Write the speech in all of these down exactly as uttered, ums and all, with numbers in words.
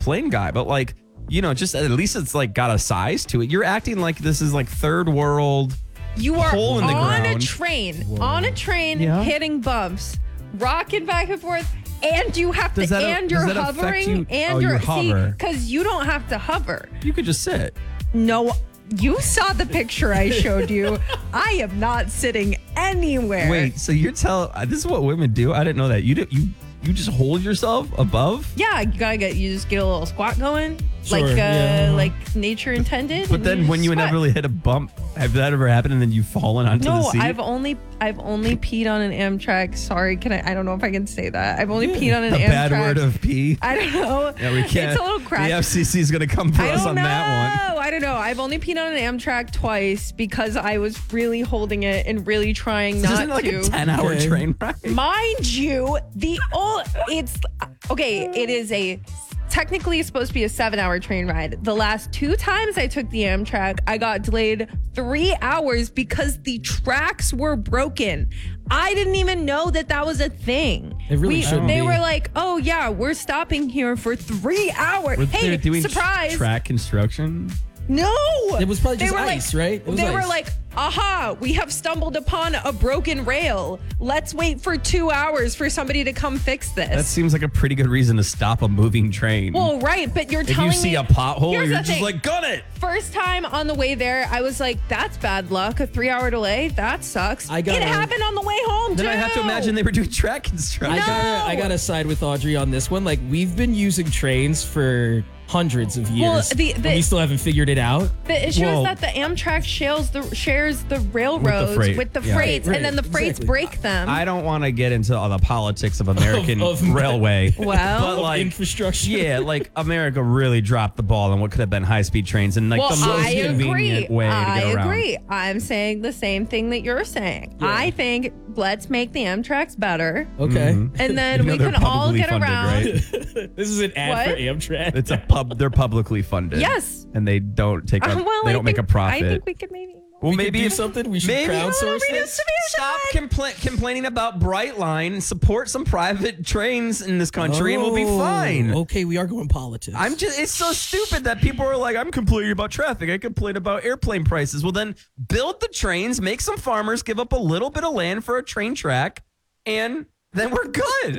plane guy, but like, you know, just at least it's like got a size to it. You're acting like this is like third world. You are hole in the on ground. a train, Whoa. on a train, Yeah. hitting bumps, rocking back and forth, and you have Does to, that- and does you're that affect hovering, you? and Oh, you're, you see, hover. because you don't have to hover. You could just sit. No, you saw the picture I showed you. I am not sitting anywhere. Wait, so you're telling this is what women do? I didn't know that. You do, you you just hold yourself above? Yeah, you gotta get, you just get a little squat going, Sure, like uh, yeah. like nature intended. But and then just when you squat. inevitably hit a bump, have that ever happened and then you've fallen onto the No, seat? I've only I've only peed on an Amtrak. Sorry, can I? I don't know if I can say that. I've only Yeah. peed on an the Amtrak. bad word of pee. I don't know. Yeah, we can't. It's a little crack. The F C C is going to come for I us don't on know. that one. I don't know. I've only peed on an Amtrak twice because I was really holding it and really trying So not isn't it like to. a ten-hour Okay. train ride? Mind you, the old it's okay. It is a technically it's supposed to be a seven-hour train ride. The last two times I took the Amtrak, I got delayed three hours because the tracks were broken. I didn't even know that that was a thing. It really We- shouldn't They be. were like, "Oh yeah, we're stopping here for three hours." Were Hey, they doing surprise! track construction? No, It was probably They just were ice, like, right? It was they were ice. like, aha, we have stumbled upon a broken rail. Let's wait for two hours for somebody to come fix this. That seems like a pretty good reason to stop a moving train. well, right, but you're if telling you see me a pothole, Here's you're the just thing. like, gun it. First time on the way there, I was like, that's bad luck. A three-hour delay, that sucks. I gotta- it happened on the way home, Then too. I have to imagine they were doing track construction. I gotta, I gotta side with Audrey on this one. Like, we've been using trains for hundreds of Well, years, the- and the- we still haven't figured it out. The issue Whoa. is that the Amtrak shares the shares the railroads freight. with the Yeah. freights, Right, and then the freights exactly. break them. I don't want to get into all the politics of American Of- of- railway. Well- but Of like infrastructure. Yeah, like America really dropped the ball on what could have been high-speed trains and like well, the most I convenient agree. way to I get around. agree. I'm saying the same thing that you're saying. Yeah. I think let's make the Amtrak's better, Okay. Mhm. and then You know we they're can all publicly get funded, around. right? This is an ad What? for Amtrak. It's a pub. They're publicly funded. Yes. and they don't take. A, Uh, well, they I don't make a think- profit. I think we could maybe. well, We could maybe do if- something. We should maybe crowdsource Maybe this. Stop compla- complaining about Brightline and support some private trains in this country, and we'll be Oh, fine. Okay, we are going politics. I'm just, it's so stupid that people are like, I'm complaining about traffic. I complain about airplane prices. Well, then build the trains, make some farmers give up a little bit of land for a train track, and then we're good.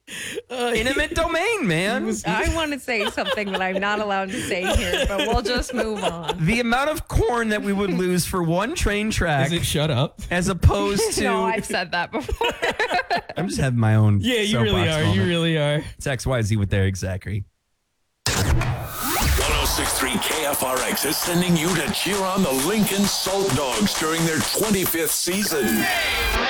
Uh, Intimate domain, man. I want to say something that I'm not allowed to say here, but we'll just move on. The amount of corn that we would lose for one train track Is it shut up? as opposed to. No, I've said that before. I'm just having my own. Yeah, you really soapbox are. moment. You really are. It's X Y Z with Derek Zachary. one oh six point three K F R X is sending you to cheer on the Lincoln Salt Dogs during their twenty-fifth season.